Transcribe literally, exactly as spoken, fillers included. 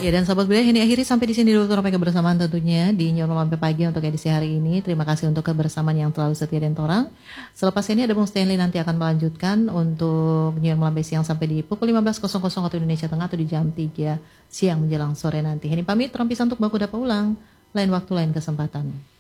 Ya, dan sahabat budaya ini akhiri sampai di sini dulu sampai kebersamaan tentunya di New Normal sampai pagi untuk edisi hari ini. Terima kasih untuk kebersamaan yang terlalu setia dan torang. Selepas ini ada Bung Stanley nanti akan melanjutkan untuk New Normal sampai siang sampai di pukul lima belas waktu Indonesia Tengah atau di jam tiga siang menjelang sore nanti. Ini pamit, rampisan untuk baku dapat ulang. Lain waktu, lain kesempatan.